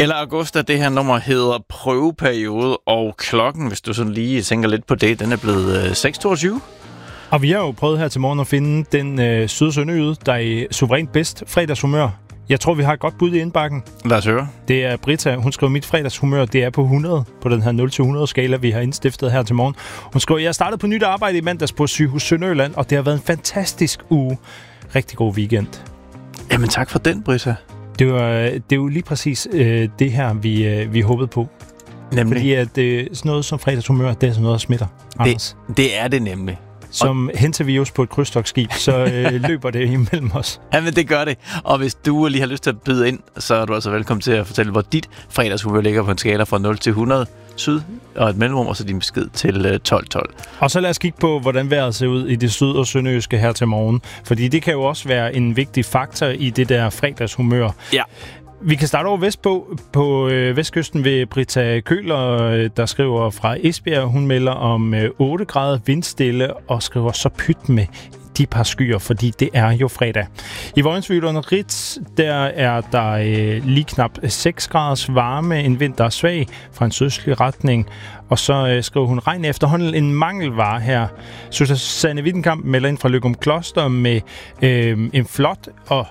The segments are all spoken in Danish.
Eller august, at det her nummer hedder prøveperiode, og klokken, hvis du sådan lige tænker lidt på det, den er blevet 6:22. Og vi har jo prøvet her til morgen at finde den syd- og sønderjyde, der er suverænt bedst fredagshumør. Jeg tror, vi har et godt bud i indbakken. Lad os høre. Det er Britta. Hun skriver, mit fredagshumør, det er på 100 på den her 0-100 skala, vi har indstiftet her til morgen. Hun skriver, jeg startede på nyt arbejde i mandags på Sygehus Sønderjylland, og det har været en fantastisk uge. Rigtig god weekend. Jamen tak for den, Britta. Det er jo lige præcis det her, vi håbede på. Nemlig. Fordi at sådan noget som fredagshumør, det er sådan noget, der smitter. Det er det nemlig. Som hentevirus på et krydstogtskib, så løber det imellem os. Ja, men det gør det. Og hvis du lige har lyst til at byde ind, så er du altså velkommen til at fortælle, hvor dit fredagshumør ligger på en skala fra 0 til 100 syd, og et mellemrum, og så din besked til 1212. Og så lad os kigge på, hvordan vejret ser ud i det syd- og sønderjyske her til morgen. Fordi det kan jo også være en vigtig faktor i det der fredagshumør. Ja. Vi kan starte over vestpå. På vestkysten ved Britta Køler, der skriver fra Esbjerg. Hun melder om 8 grader vindstille og skriver så pyt med de par skyer, fordi det er jo fredag. I Vojensvig under Ritz, der er der lige knap 6 graders varme, en vind, der er svag fra en sydøstlig retning. Og så skriver hun, regn efterhånden en mangelvare her. Susanne Wittenkamp melder ind fra Løgum Kloster med en flot og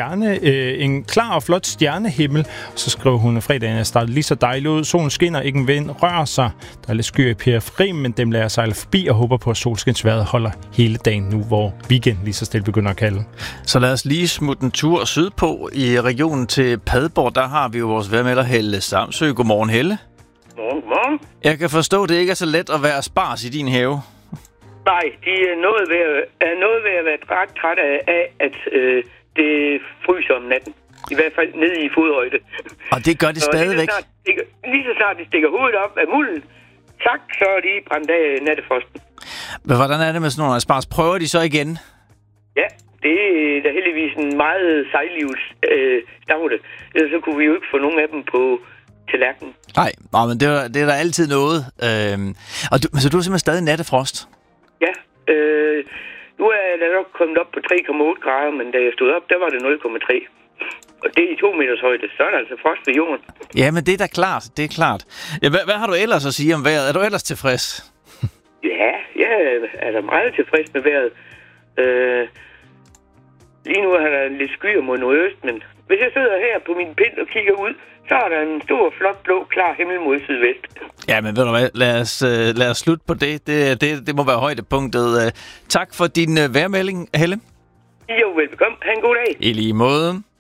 en klar og flot stjernehimmel. Og så skriver hun, at fredagen er startet lige så dejligt ud. Solen skinner, ikke en vind rører sig. Der er lidt skyer i periferien, men dem lader sejle forbi og håber på, at solskinsvejret holder hele dagen nu, hvor weekenden lige så stille begynder at kalde. Så lad os lige smutte en tur sydpå i regionen til Padborg. Der har vi jo vores vejrmelder Helle Samsø. Godmorgen, Helle. Godmorgen. Jeg kan forstå, at det ikke er så let at være spars i din have. Nej, de er noget ved at være ret træt af at det fryser om natten. I hvert fald nede i fodhøjde. Og det gør det stadigvæk. Lige så snart de stikker hovedet op af mulden, så er de brændt af nattefrosten. Men hvordan er det med sådan nogle spars? Prøver de så igen? Ja, det er da heldigvis en meget sejlivs stavte. Ellers så kunne vi jo ikke få nogen af dem på tallerkenen. Nej, men det er der altid noget. Så du er simpelthen stadig nattefrost? Ja, nu er jeg nok kommet op på 3,8 grader, men da jeg stod op, der var det 0,3. Og det er i 2 meters højde, så er der altså frost ved jorden. Ja, men det er da klart, det er klart. Ja, hvad har du ellers at sige om vejret? Er du ellers tilfreds? Ja, jeg er da meget tilfreds med vejret. Lige nu er der lidt skyer mod nordøst, men hvis jeg sidder her på min pind og kigger ud, så er der en stor, flot, blå, klar himmel mod sydvest. Ja, men ved du hvad, lad os slutte på det. Det må være højdepunktet. Tak for din vejrmelding, Helle. Jo, velbekomme. Ha' en god dag. I lige måde.